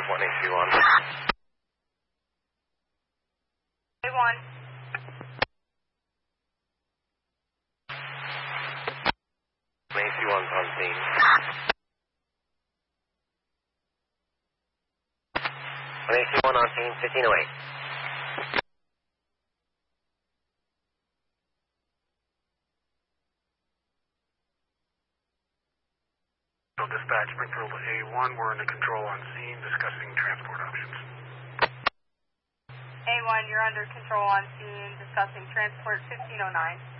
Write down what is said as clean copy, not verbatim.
1AC1. A1. 1AC1's on scene. 1AC1 on scene, 1508. Dispatch, Springfield A1, we're under control on scene, discussing transport options. A1, you're under control on scene, discussing transport 1509.